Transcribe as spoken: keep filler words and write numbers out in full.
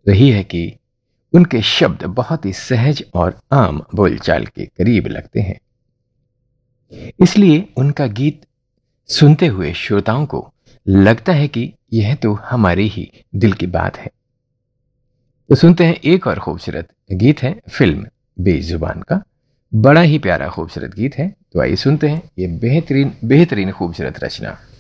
रही है कि उनके शब्द बहुत ही सहज और आम बोलचाल के करीब लगते हैं। इसलिए उनका गीत सुनते हुए श्रोताओं को लगता है कि यह तो हमारे ही दिल की बात है। तो सुनते हैं एक और खूबसूरत गीत है फिल्म बेजुबान का। बड़ा ही प्यारा खूबसूरत गीत है, तो आइए सुनते हैं ये बेहतरीन बेहतरीन खूबसूरत रचना।